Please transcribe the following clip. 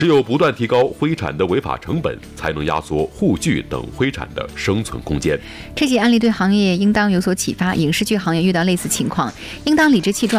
只有不断提高灰产的违法成本，才能压缩护具等灰产的生存空间。 这起案例对行业应当有所启发，影视剧行业遇到类似情况，应当理直气壮